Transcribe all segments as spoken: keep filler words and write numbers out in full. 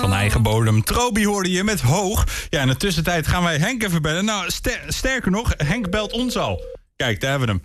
van eigen bodem. Trobi hoorde je met Hoog. Ja, in de tussentijd gaan wij Henk even bellen. Nou, ster- sterker nog, Henk belt ons al. Kijk, daar hebben we hem.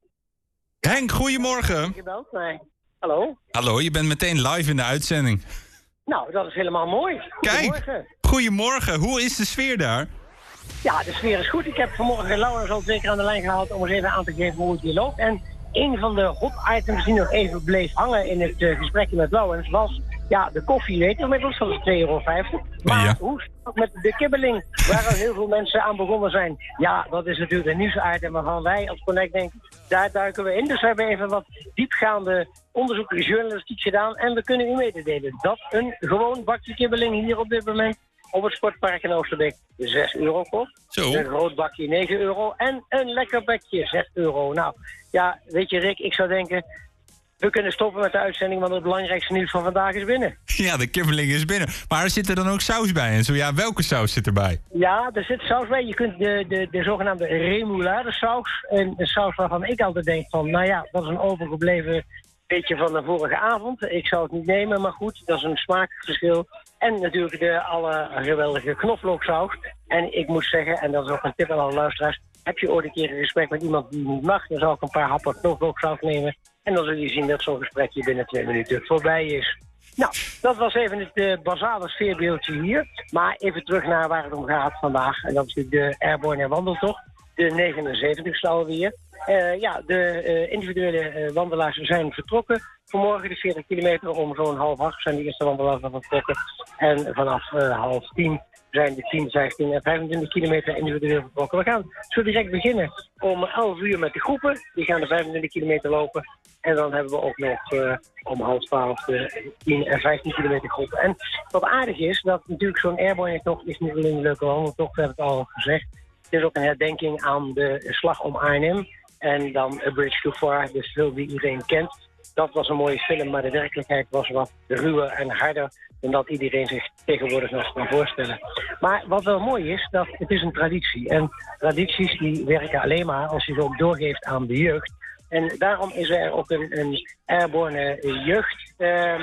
Henk, goedemorgen. Je belt mij. Hallo? Hallo, je bent meteen live in de uitzending. Nou, dat is helemaal mooi. Goedemorgen. Kijk, goedemorgen. Hoe is de sfeer daar? Ja, de sfeer is goed. Ik heb vanmorgen Laurens al zeker aan de lijn gehaald om eens even aan te geven hoe het hier loopt. En een van de hot items die nog even bleef hangen in het uh, gesprekje met Laurens was... Ja, de koffie weet je inmiddels, dat is twee euro vijftig. Maar Ja. hoe staat het met de kibbeling, waar al heel veel mensen aan begonnen zijn? Ja, dat is natuurlijk een nieuwsitem waarvan wij als Connect denken, daar duiken we in. Dus we hebben even wat diepgaande onderzoek, journalistiek gedaan. En we kunnen u mededelen dat een gewoon bakje kibbeling hier op dit moment op het sportpark in Oosterbeek zes euro kost. Zo. Een groot bakje negen euro en een lekker bekje zes euro. Nou, ja, weet je Rick, ik zou denken... We kunnen stoppen met de uitzending, want het belangrijkste nieuws van vandaag is binnen. Ja, de kibbeling is binnen. Maar er zit er dan ook saus bij? En zo ja, welke saus zit erbij? Ja, er zit saus bij. Je kunt de, de, de zogenaamde remoulade saus. En een saus waarvan ik altijd denk van, nou ja, dat is een overgebleven beetje van de vorige avond. Ik zou het niet nemen, maar goed, dat is een smaakverschil. En natuurlijk de alle geweldige knoflooksaus. En ik moet zeggen, en dat is ook een tip aan alle luisteraars, heb je ooit een keer een gesprek met iemand die niet mag, dan zou ik een paar happen knoflooksaus nemen. En dan zul je zien dat zo'n gesprekje binnen twee minuten voorbij is. Nou, dat was even het uh, basale sfeerbeeldje hier. Maar even terug naar waar het om gaat vandaag. En dat is natuurlijk de Airborne Wandeltocht. De negenenzeventigste alweer. Uh, ja, de uh, individuele uh, wandelaars zijn vertrokken. Vanmorgen de veertig kilometer om zo'n half acht zijn de eerste wandelaars al vertrokken. En vanaf uh, half tien zijn de tien, vijftien en vijfentwintig kilometer individueel vertrokken. We gaan zo direct beginnen om elf uur met de groepen. Die gaan de vijfentwintig kilometer lopen. En dan hebben we ook nog uh, om half twaalf de tien en vijftien kilometer groepen. En wat aardig is, dat natuurlijk zo'n Airborne-tocht is niet alleen een leuke wandeltocht, we hebben het al gezegd. Het is ook een herdenking aan de slag om Arnhem. En dan A Bridge Too Far, de film die iedereen kent. Dat was een mooie film, maar de werkelijkheid was wat ruwer en harder dan dat iedereen zich tegenwoordig nog kan voorstellen. Maar wat wel mooi is, dat het is een traditie. En tradities die werken alleen maar als je ze ook doorgeeft aan de jeugd. En daarom is er ook een, een Airborne jeugd, uh,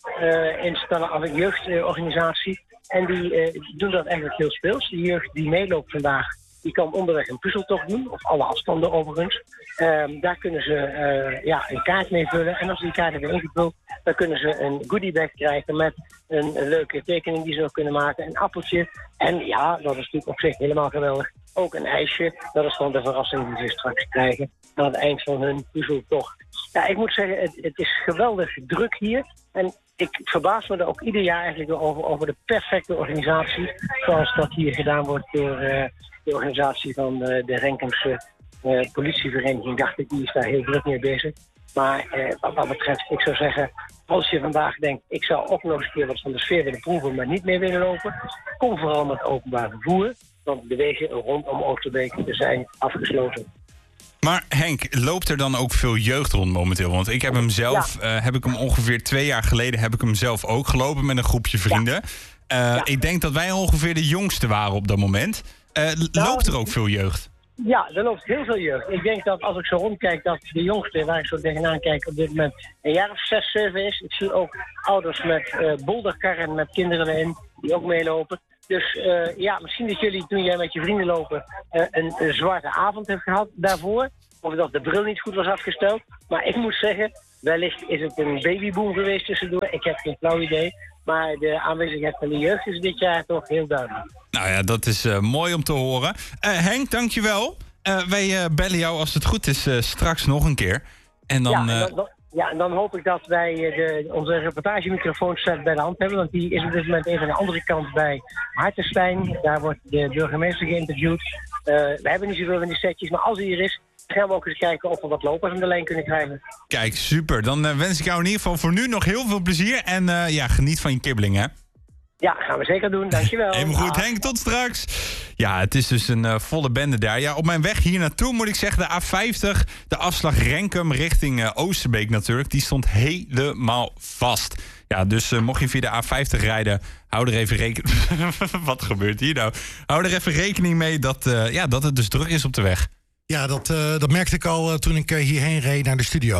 uh, instellen, of een jeugdorganisatie. En die uh, doen dat eigenlijk heel speels. De jeugd die meeloopt vandaag, die kan onderweg een puzzeltocht doen, of alle afstanden overigens. Um, daar kunnen ze uh, ja, een kaart mee vullen. En als die kaart hebben ingevuld, dan kunnen ze een goodiebag krijgen met een, een leuke tekening die ze nog kunnen maken. Een appeltje. En ja, dat is natuurlijk op zich helemaal geweldig. Ook een ijsje. Dat is dan de verrassing die ze straks krijgen aan het eind van hun puzzeltocht. Ja, ik moet zeggen, het, het is geweldig druk hier. En ik verbaas me er ook ieder jaar eigenlijk over, over de perfecte organisatie. Zoals dat hier gedaan wordt door uh, de organisatie van uh, de Renkumse uh, politievereniging. Dacht ik, die is daar heel druk mee bezig. Maar uh, wat dat betreft, ik zou zeggen, als je vandaag denkt, ik zou ook nog eens een keer wat van de sfeer willen proeven, maar niet mee willen lopen, kom vooral met openbaar vervoer. Want de wegen rondom Oosterbeek zijn afgesloten. Maar Henk, loopt er dan ook veel jeugd rond momenteel? Want ik heb hem zelf, ja. uh, heb ik hem ongeveer twee jaar geleden, heb ik hem zelf ook gelopen met een groepje vrienden. Ja. Uh, ja. Ik denk dat wij ongeveer de jongste waren op dat moment. Uh, nou, loopt er ook veel jeugd? Ja, er loopt heel veel jeugd. Ik denk dat als ik zo rondkijk, dat de jongste, waar ik zo tegenaan kijk, op dit moment een jaar of zes, zeven is. Ik zie ook ouders met uh, bolderkarren met kinderen erin, die ook meelopen. Dus uh, ja, misschien dat jullie, toen jij met je vrienden lopen, uh, een, een zwarte avond hebt gehad daarvoor. Of dat de bril niet goed was afgesteld. Maar ik moet zeggen, wellicht is het een babyboom geweest tussendoor. Ik heb geen flauw idee. Maar de aanwezigheid van de jeugd is dit jaar toch heel duidelijk. Nou ja, dat is uh, mooi om te horen. Uh, Henk, dankjewel. Uh, wij uh, bellen jou als het goed is uh, straks nog een keer. En dan... Ja, en dan, ja, en dan hoop ik dat wij de, onze reportagemicrofoonset bij de hand hebben. Want die is op dit moment even aan de andere kant bij Hartenstein. Daar wordt de burgemeester geïnterviewd. Uh, we hebben niet zoveel van die setjes, maar als hij er is, gaan we ook eens kijken of we wat lopers aan de lijn kunnen krijgen. Kijk, super. Dan uh, wens ik jou in ieder geval voor nu nog heel veel plezier. En uh, ja, geniet van je kibbeling, hè? Ja, gaan we zeker doen. Dankjewel. Helemaal goed, Henk. Tot straks. Ja, het is dus een uh, volle bende daar. Ja, op mijn weg hier naartoe moet ik zeggen, de A vijftig, de afslag Renkum richting uh, Oosterbeek natuurlijk, die stond helemaal vast. Ja, dus uh, mocht je via de A vijftig rijden, hou er even rekening... Wat gebeurt hier nou? Hou er even rekening mee dat, uh, ja, dat het dus druk is op de weg. Ja, dat, uh, dat merkte ik al uh, toen ik uh, hierheen reed naar de studio.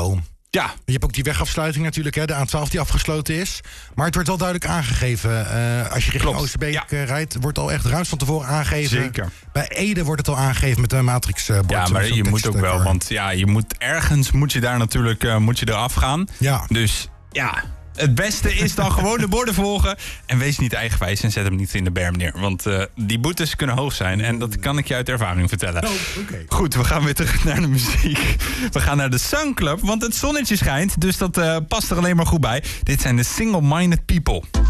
Ja. Je hebt ook die wegafsluiting natuurlijk, hè, de A twaalf die afgesloten is. Maar het wordt wel duidelijk aangegeven. Uh, als je richting Klopt. Oosterbeek Ja. uh, rijdt, wordt al echt ruim van tevoren aangegeven. Zeker. Bij Ede wordt het al aangegeven met de matrix uh, Ja, maar je moet ook wel, want ja, je moet ergens moet je daar natuurlijk uh, moet je eraf gaan. Ja. Dus ja, het beste is dan gewoon de borden volgen. En wees niet eigenwijs en zet hem niet in de berm neer. Want uh, die boetes kunnen hoog zijn. En dat kan ik je uit ervaring vertellen. Oh, okay. Goed, we gaan weer terug naar de muziek. We gaan naar de Sun Club, want het zonnetje schijnt. Dus dat uh, past er alleen maar goed bij. Dit zijn de Single Minded People.